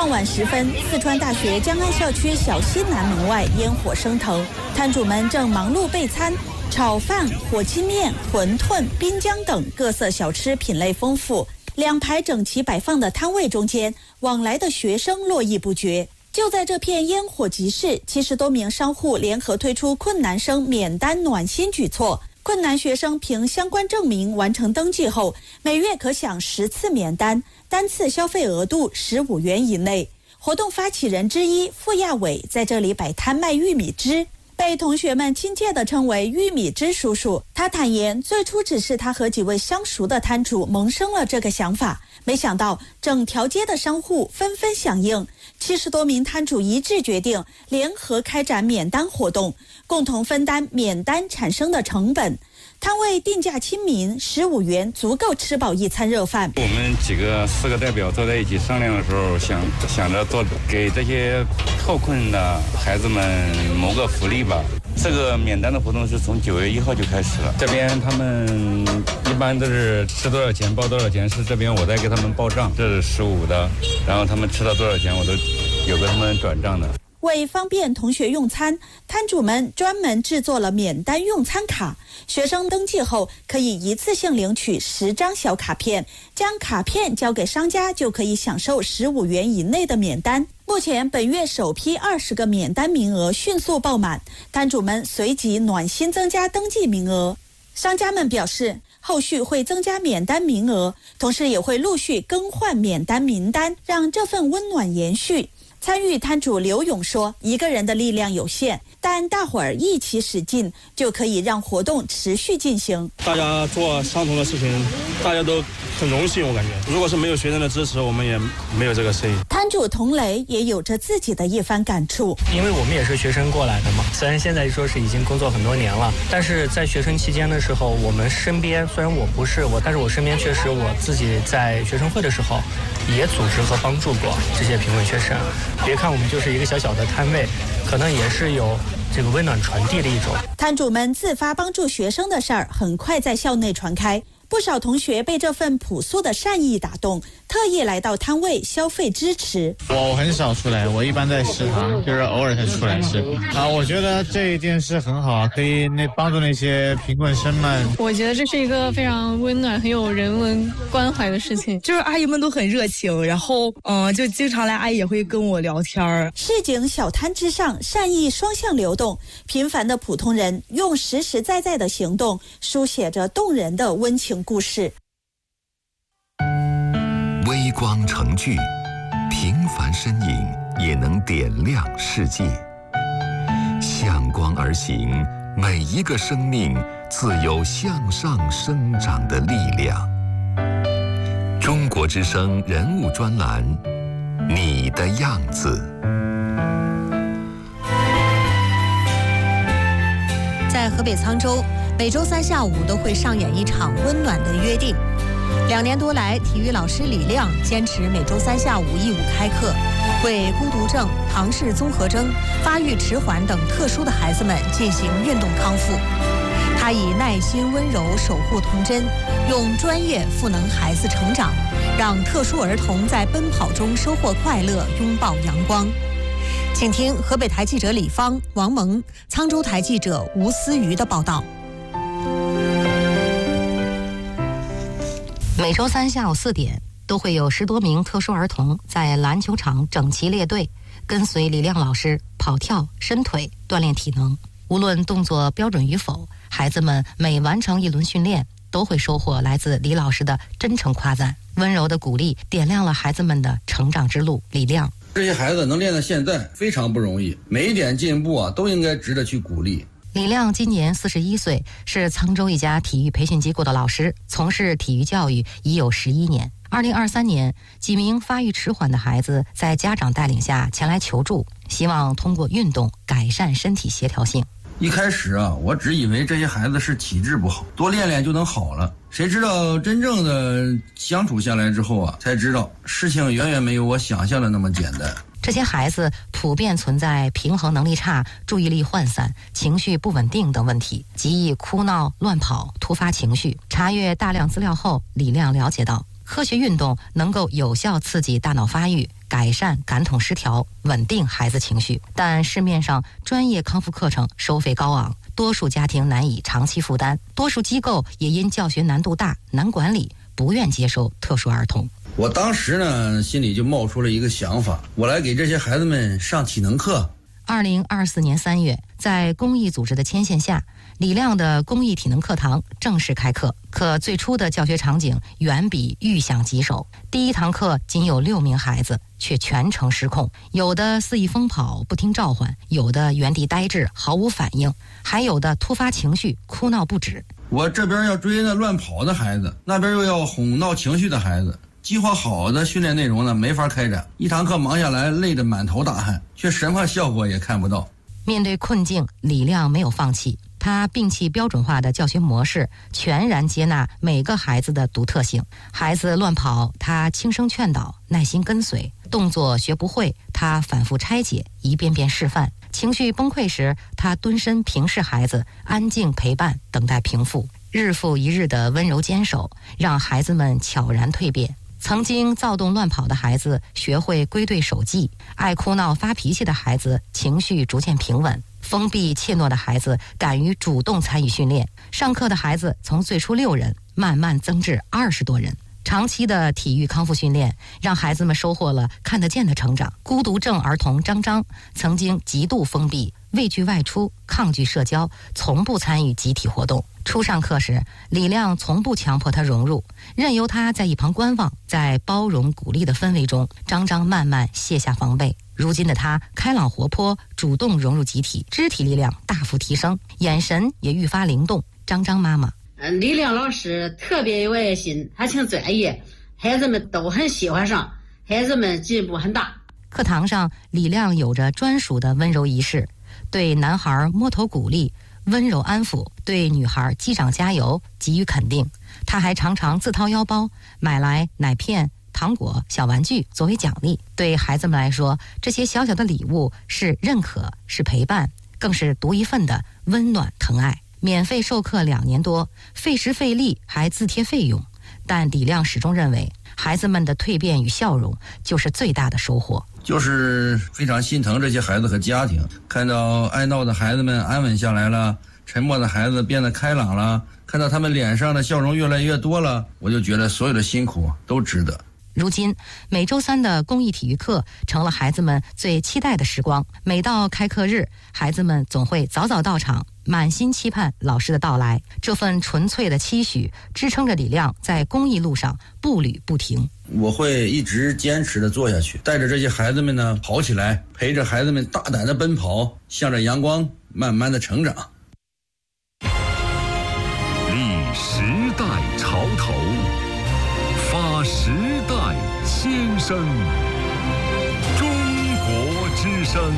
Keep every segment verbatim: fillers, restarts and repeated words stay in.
傍晚时分，四川大学江安校区小西南门外烟火升腾，摊主们正忙碌备餐。炒饭、火鸡面、馄饨、滨江等各色小吃品类丰富，两排整齐摆放的摊位中间，往来的学生络绎不绝。就在这片烟火集市，七十多名商户联合推出困难生免单暖心举措。困难学生凭相关证明完成登记后，每月可享十次免单，单次消费额度十五元以内。活动发起人之一傅亚伟在这里摆摊卖玉米汁，被同学们亲切地称为玉米汁叔叔。他坦言，最初只是他和几位相熟的摊主萌生了这个想法，没想到整条街的商户纷纷响应，七十多名摊主一致决定联合开展免单活动，共同分担免单产生的成本。摊位定价亲民，十五元足够吃饱一餐热饭。 我们几个四个代表坐在一起商量的时候，想想着做给这些特困的孩子们谋个福利吧。这个免单的活动是从九月一号就开始了。这边他们一般都是吃多少钱报多少钱，是这边我在给他们报账，这是十五的，然后他们吃了多少钱，我都有给他们转账的。 为方便同学用餐，摊主们专门制作了免单用餐卡，学生登记后可以一次性领取十张小卡片，将卡片交给商家就可以享受十五元以内的免单。目前本月首批二十个免单名额迅速爆满，摊主们随即暖心增加登记名额。商家们表示，后续会增加免单名额，同时也会陆续更换免单名单，让这份温暖延续。参与摊主刘勇说，一个人的力量有限，但大伙儿一起使劲，就可以让活动持续进行。 大家做相同的事情，大家都很荣幸，我感觉如果是没有学生的支持，我们也没有这个生意。 摊主童雷也有着自己的一番感触， 因为我们也是学生过来的嘛，虽然现在说是已经工作很多年了，但是在学生期间的时候，我们身边虽然我不是我，但是我身边确实我自己在学生会的时候也组织和帮助过这些贫困学生。别看我们就是一个小小的摊位，可能也是有这个温暖传递的一种。 摊主们自发帮助学生的事儿很快在校内传开，不少同学被这份朴素的善意打动，特意来到摊位消费支持。 我很少出来，我一般在食堂，就是偶尔才出来吃啊。我觉得这一件事很好，可以那帮助那些贫困生们。 我觉得这是一个非常温暖、很有人文关怀的事情。 就是阿姨们都很热情，然后嗯、呃，就经常来，阿姨也会跟我聊天。 市井小摊之上，善意双向流动，平凡的普通人用实实在在的行动，书写着动人的温情故事。 微光成炬，平凡身影也能点亮世界。向光而行，每一个生命自有向上生长的力量。中国之声人物专栏，你的样子。 在河北沧州，每周三下午都会上演一场温暖的约定。两年多来，体育老师李亮坚持每周三下午义务开课，为孤独症、唐氏综合征、发育迟缓等特殊的孩子们进行运动康复。他以耐心温柔守护童真，用专业赋能孩子成长，让特殊儿童在奔跑中收获快乐，拥抱阳光。请听河北台记者李芳、王蒙、沧州台记者吴思瑜的报道。 每周三下午四点，都会有十多名特殊儿童在篮球场整齐列队，跟随李亮老师跑跳、伸腿，锻炼体能。无论动作标准与否，孩子们每完成一轮训练，都会收获来自李老师的真诚夸赞。温柔的鼓励点亮了孩子们的成长之路。李亮， 这些孩子能练到现在非常不容易，每一点进步啊都应该值得去鼓励。 李亮今年四十一岁，是沧州一家体育培训机构的老师，从事体育教育已有十一年。二零二三年，几名发育迟缓的孩子在家长带领下前来求助，希望通过运动改善身体协调性。 一开始啊，我只以为这些孩子是体质不好，多练练就能好了。谁知道真正的相处下来之后啊，才知道事情远远没有我想象的那么简单。 这些孩子普遍存在平衡能力差、注意力涣散、情绪不稳定等问题，极易哭闹、乱跑、突发情绪。查阅大量资料后，李亮了解到， 科学运动能够有效刺激大脑发育，改善感统失调，稳定孩子情绪。但市面上专业康复课程收费高昂，多数家庭难以长期负担，多数机构也因教学难度大、难管理，不愿接收特殊儿童。 我当时呢，心里就冒出了一个想法，我来给这些孩子们上体能课。 二零二四年三月，在公益组织的牵线下，李亮的公益体能课堂正式开课。可最初的教学场景远比预想棘手，第一堂课仅有六名孩子，却全程失控，有的肆意疯跑不听召唤，有的原地呆滞毫无反应，还有的突发情绪哭闹不止。 我这边要追那乱跑的孩子，那边又要哄闹情绪的孩子，计划好的训练内容呢没法开展，一堂课忙下来累得满头大汗，却什么效果也看不到。 面对困境，李亮没有放弃，他摒弃标准化的教学模式，全然接纳每个孩子的独特性。孩子乱跑，他轻声劝导，耐心跟随；动作学不会，他反复拆解，一遍遍示范；情绪崩溃时，他蹲身平视孩子，安静陪伴，等待平复。日复一日的温柔坚守，让孩子们悄然蜕变。曾经躁动乱跑的孩子学会归队守纪，爱哭闹发脾气的孩子情绪逐渐平稳，封闭怯懦的孩子敢于主动参与训练，上课的孩子从最初六人慢慢增至二十多人。长期的体育康复训练让孩子们收获了看得见的成长。孤独症儿童张张曾经极度封闭，畏惧外出，抗拒社交，从不参与集体活动。初上课时，李亮从不强迫他融入，任由他在一旁观望。在包容鼓励的氛围中，张张慢慢卸下防备。如今的他开朗活泼，主动融入集体，肢体力量大幅提升，眼神也愈发灵动。张张妈妈， 嗯，李亮老师特别有爱心，还挺专业，孩子们都很喜欢上，孩子们进步很大。 课堂上，李亮有着专属的温柔仪式，对男孩摸头鼓励，温柔安抚，对女孩击掌加油，给予肯定。他还常常自掏腰包买来奶片、糖果、小玩具作为奖励。对孩子们来说，这些小小的礼物是认可，是陪伴，更是独一份的温暖疼爱。免费授课两年多，费时费力还自贴费用，但李亮始终认为，孩子们的蜕变与笑容就是最大的收获。 就是非常心疼这些孩子和家庭，看到爱闹的孩子们安稳下来了，沉默的孩子变得开朗了，看到他们脸上的笑容越来越多了，我就觉得所有的辛苦都值得。 如今，每周三的公益体育课成了孩子们最期待的时光。每到开课日，孩子们总会早早到场，满心期盼老师的到来。这份纯粹的期许支撑着李亮在公益路上步履不停。 我会一直坚持的做下去，带着这些孩子们呢跑起来，陪着孩子们大胆的奔跑，向着阳光慢慢的成长。 立时代潮头，发时代先声，中国之声。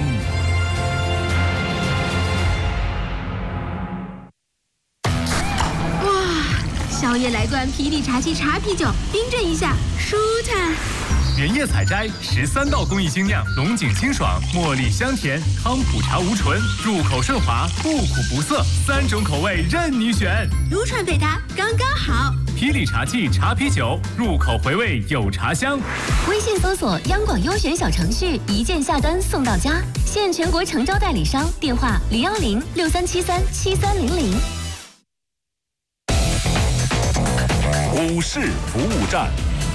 宵夜来罐霹雳茶七茶啤酒，冰镇一下，舒坦。 原叶采摘十三道工艺精酿，龙井清爽，茉莉香甜，康普茶无醇，入口顺滑，不苦不涩，三种口味任你选。 撸串配它刚刚好。 霹雳茶器茶啤酒，入口回味有茶香。 微信搜索央广优选小程序，一键下单送到家。现全国诚招代理商，电话零幺零六三七三七三零零。 股市服务站，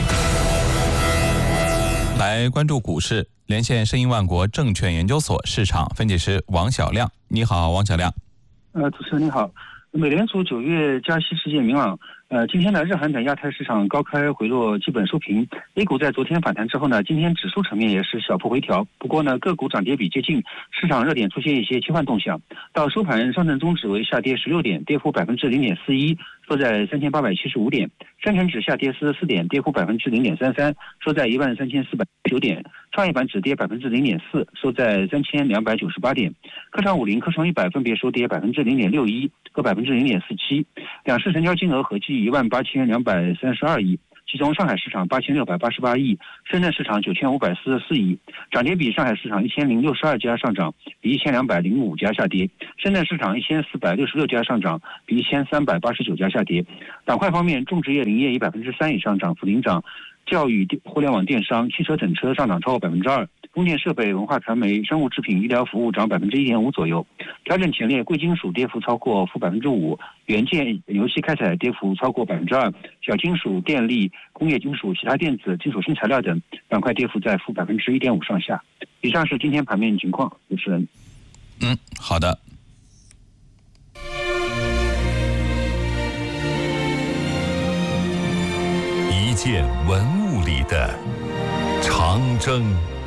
来关注股市，连线申银万国证券研究所市场分析师王小亮。你好，王小亮。 呃，主持人你好。美联储九月加息事件明朗，呃，今天呢，日韩等亚太市场高开回落，基本收平。A 股在昨天反弹之后呢，今天指数层面也是小幅回调，不过呢，个股涨跌比接近，市场热点出现一些切换动向。到收盘，上证综指为下跌十六点，跌幅百分之零点四一，收在三千八百七十五点；深成指下跌四十四点，跌幅百分之零点三三，收在一万三千四百九点；创业板指跌百分之零点四，收在三千两百九十八点；科创五零、科创一百分别收跌百分之零点六一和百分之零点四七，两市成交金额合计一万八千两百三十二亿。 其中上海市场八千六百八十八亿，深圳市场九千五百四十四亿。涨跌比：上海市场一千零六十二家上涨，比一千两百零五家下跌；深圳市场一千四百六十六家上涨，比一千三百八十九家下跌。板块方面，种植业、林业以百分之三以上涨幅领涨，教育、互联网电商、汽车整车上涨超过百分之二。供电设备、文化传媒、生物制品、医疗服务涨百分之一点五左右。调整前列，贵金属跌幅超过负百分之五，元件、油气开采跌幅超过百分之二，小金属、电力、工业金属、其他电子、金属新材料等板块跌幅在负百分之一点五上下。以上是今天盘面情况，主持人。 嗯，好的。 一件文物里的长征。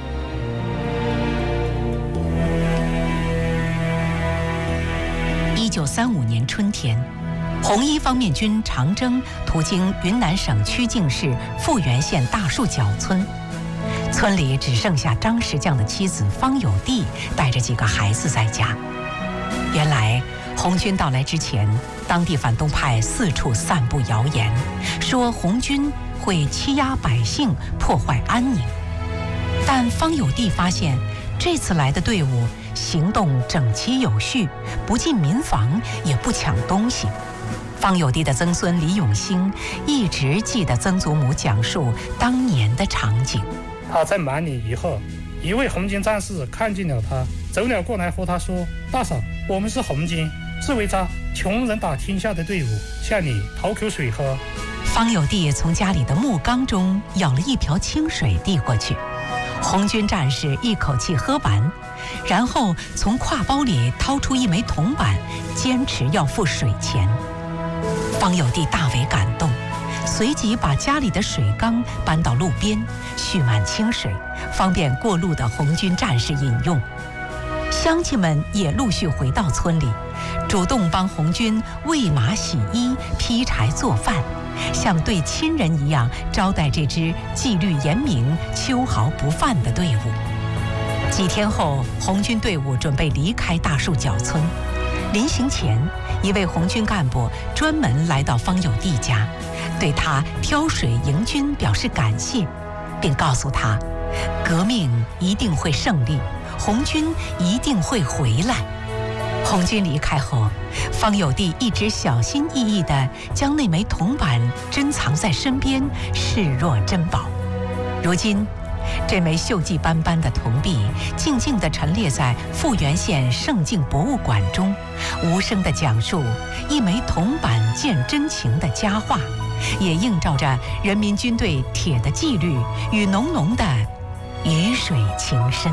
一九三五年春天，红一方面军长征途经云南省曲靖市富源县大树角村，村里只剩下张石匠的妻子方有娣带着几个孩子在家。原来红军到来之前，当地反动派四处散布谣言，说红军会欺压百姓，破坏安宁。但方有娣发现，这次来的队伍行动整齐有序，不进民房，也不抢东西。方有娣的曾孙李永兴一直记得曾祖母讲述当年的场景。 他在满里以后，一位红军战士看见了他，走了过来和他说：“大嫂，我们是红军，是为着穷人打天下的队伍，向你讨口水喝。” 方有娣从家里的木缸中舀了一瓢清水递过去，红军战士一口气喝完，然后从挎包里掏出一枚铜板，坚持要付水钱。方有娣大为感动，随即把家里的水缸搬到路边，蓄满清水，方便过路的红军战士饮用。乡亲们也陆续回到村里，主动帮红军喂马、洗衣、劈柴、做饭，像对亲人一样招待这支纪律严明、秋毫不犯的队伍。几天后，红军队伍准备离开大树角村。临行前，一位红军干部专门来到方有娣家，对他挑水迎军表示感谢，并告诉他，革命一定会胜利，红军一定会回来。红军离开后，方有娣一直小心翼翼地将那枚铜板珍藏在身边，视若珍宝。如今，这枚锈迹斑斑的铜币静静地陈列在富源县盛境博物馆中，无声地讲述一枚铜板见真情的佳话，也映照着人民军队铁的纪律与浓浓的鱼水情深。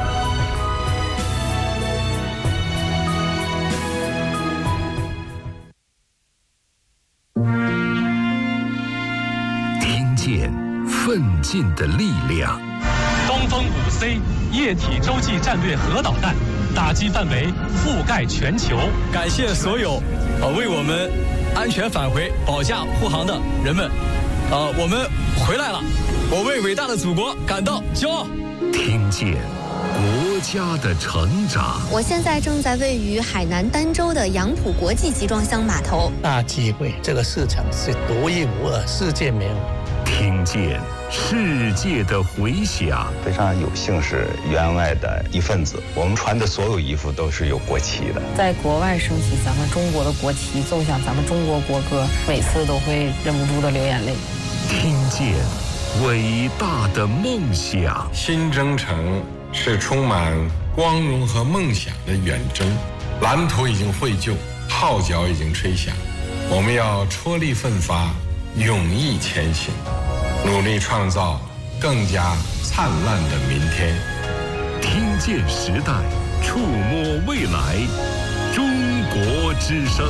听见奋进的力量。 东风五 C 液体洲际战略核导弹，打击范围覆盖全球。 感谢所有呃为我们安全返回、保驾护航的人们，呃，我们回来了，我为伟大的祖国感到骄傲。 听见国家的成长。 我现在正在位于海南儋州的杨浦国际集装箱码头。 大机会，这个市场是独一无二，世界没有。 听见世界的回响。 非常有幸是员外的一份子，我们穿的所有衣服都是有国旗的。 在国外升起咱们中国的国旗，奏响咱们中国国歌，每次都会忍不住的流眼泪。 听见伟大的梦想。 新征程是充满光荣和梦想的远征，蓝图已经绘就，号角已经吹响，我们要踔厉奋发，勇毅前行，努力创造更加灿烂的明天。 听见时代，触摸未来，中国之声。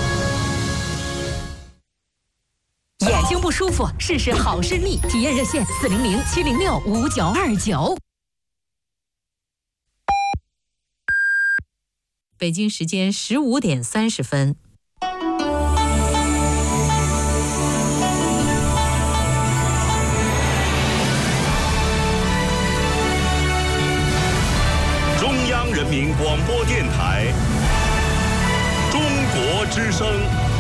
眼睛不舒服，试试好视力，体验热线四零零七零六五九二九。 北京时间十五点三十分。 中央人民广播电台，中国之声。